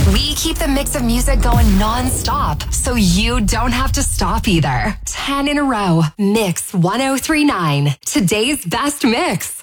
We keep the mix of music going non-stop, so you don't have to stop either. 10 in a row. Mix 1039. Today's best mix.